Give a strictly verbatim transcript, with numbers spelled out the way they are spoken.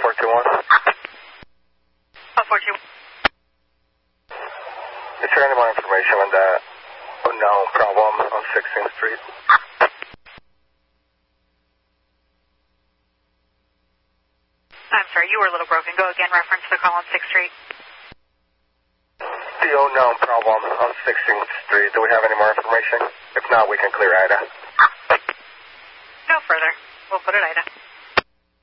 four two one. Oh, four two one. Is there any more information on that unknown problem on sixteenth Street? I'm sorry, you were a little broken. Go again, reference the call on sixth Street. The unknown problem on sixteenth Street. Do we have any more information? If not, we can clear I D A. No further. We'll put it I D A.